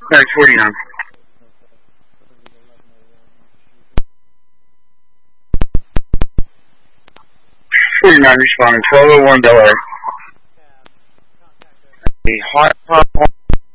That's 49. 49 responding, 1201 Delaware. The hot top